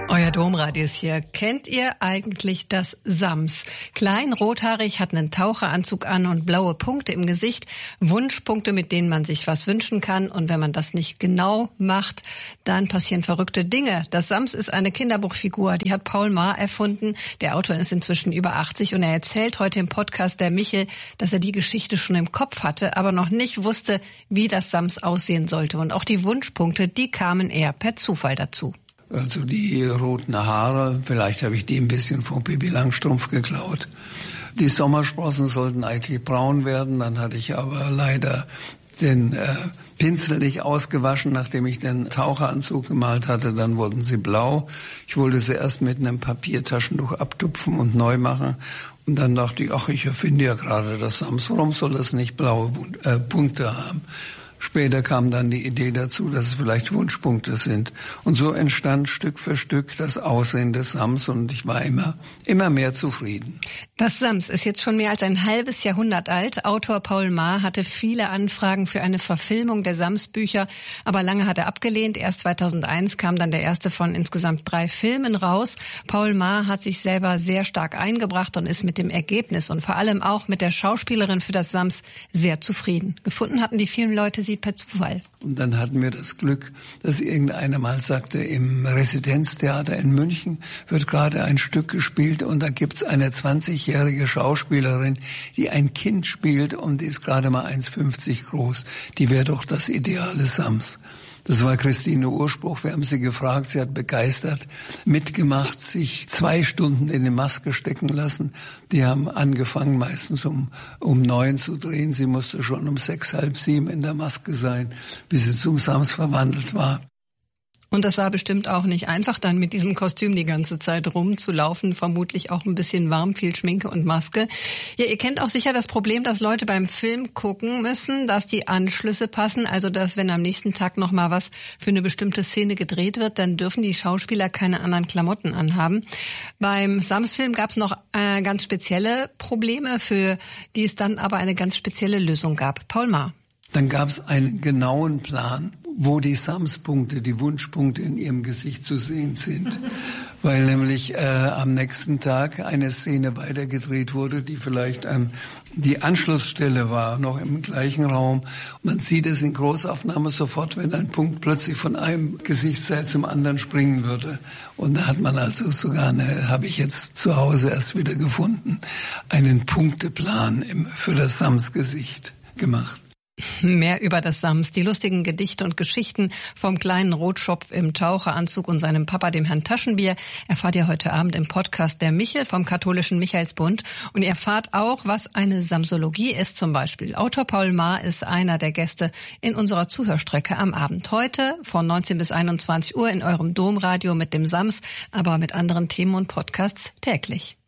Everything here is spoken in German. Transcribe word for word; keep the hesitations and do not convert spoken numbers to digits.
Euer Domradio ist hier. Kennt ihr eigentlich das Sams? Klein, rothaarig, hat einen Taucheranzug an und blaue Punkte im Gesicht. Wunschpunkte, mit denen man sich was wünschen kann. Und wenn man das nicht genau macht, dann passieren verrückte Dinge. Das Sams ist eine Kinderbuchfigur, die hat Paul Maar erfunden. Der Autor ist inzwischen über achtzig und er erzählt heute im Podcast der Michel, dass er die Geschichte schon im Kopf hatte, aber noch nicht wusste, wie das Sams aussehen sollte. Und auch die Wunschpunkte, die kamen eher per Zufall dazu. Also die roten Haare, vielleicht habe ich die ein bisschen von Pippi Langstrumpf geklaut. Die Sommersprossen sollten eigentlich braun werden, dann hatte ich aber leider den äh, Pinsel nicht ausgewaschen, nachdem ich den Taucheranzug gemalt hatte, dann wurden sie blau. Ich wollte sie erst mit einem Papiertaschentuch abtupfen und neu machen. Und dann dachte ich, ach, ich erfinde ja gerade das Sams, warum soll das nicht blaue äh, Punkte haben? Später kam dann die Idee dazu, dass es vielleicht Wunschpunkte sind. Und so entstand Stück für Stück das Aussehen des Sams und ich war immer, immer mehr zufrieden. Das Sams ist jetzt schon mehr als ein halbes Jahrhundert alt. Autor Paul Maar hatte viele Anfragen für eine Verfilmung der Sams-Bücher, aber lange hat er abgelehnt. Erst zweitausendeins kam dann der erste von insgesamt drei Filmen raus. Paul Maar hat sich selber sehr stark eingebracht und ist mit dem Ergebnis und vor allem auch mit der Schauspielerin für das Sams sehr zufrieden. Gefunden hatten die vielen Leute sie per Zufall. Und dann hatten wir das Glück, dass irgendeiner mal sagte, im Residenztheater in München wird gerade ein Stück gespielt und da gibt's eine zwanzigjährige Schauspielerin, die ein Kind spielt und die ist gerade mal eins Komma fünfzig groß. Die wäre doch das ideale Sams. Das war Christine Urspruch, wir haben sie gefragt, sie hat begeistert mitgemacht, sich zwei Stunden in die Maske stecken lassen. Die haben angefangen meistens um um neun zu drehen, sie musste schon um sechs, halb sieben in der Maske sein, bis sie zum Sams verwandelt war. Und das war bestimmt auch nicht einfach, dann mit diesem Kostüm die ganze Zeit rumzulaufen. Vermutlich auch ein bisschen warm, viel Schminke und Maske. Ja, ihr kennt auch sicher das Problem, dass Leute beim Film gucken müssen, dass die Anschlüsse passen. Also, dass wenn am nächsten Tag noch mal was für eine bestimmte Szene gedreht wird, dann dürfen die Schauspieler keine anderen Klamotten anhaben. Beim Sams-Film gab es noch äh, ganz spezielle Probleme, für die es dann aber eine ganz spezielle Lösung gab. Paul Maar. Dann gab es einen genauen Plan, wo die Sams-Punkte, die Wunschpunkte in ihrem Gesicht zu sehen sind. Weil nämlich äh, am nächsten Tag eine Szene weitergedreht wurde, die vielleicht an die Anschlussstelle war, noch im gleichen Raum. Man sieht es in Großaufnahme sofort, wenn ein Punkt plötzlich von einem Gesichtsteil zum anderen springen würde. Und da hat man also sogar, eine, habe ich jetzt zu Hause erst wieder gefunden, einen Punkteplan im, für das Sams-Gesicht gemacht. Mehr über das Sams, die lustigen Gedichte und Geschichten vom kleinen Rotschopf im Taucheranzug und seinem Papa, dem Herrn Taschenbier, erfahrt ihr heute Abend im Podcast der Michel vom katholischen Michaelsbund. Und ihr erfahrt auch, was eine Samsologie ist zum Beispiel. Autor Paul Maar ist einer der Gäste in unserer Zuhörstrecke am Abend. Heute von neunzehn bis einundzwanzig Uhr in eurem Domradio mit dem Sams, aber mit anderen Themen und Podcasts täglich.